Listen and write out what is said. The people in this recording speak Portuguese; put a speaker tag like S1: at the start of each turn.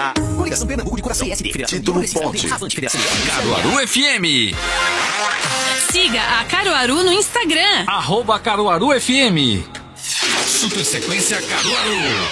S1: Coligação Pernambuco de Coração PSD.
S2: Título Ponte.
S3: Caruaru FM.
S4: Siga a Caruaru no Instagram.
S3: @CaruaruFM. Super Sequência Caruaru.